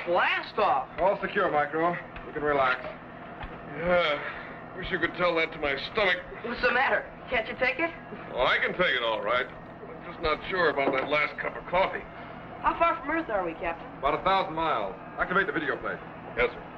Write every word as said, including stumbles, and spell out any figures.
Blast off. All secure, Micro. You can relax. Yeah, wish you could tell that to my stomach. What's the matter? Can't you take it? Oh, I can take it all right. But I'm just not sure about that last cup of coffee. How far from Earth are we, Captain? About a thousand miles. Activate the video plate. Yes, sir.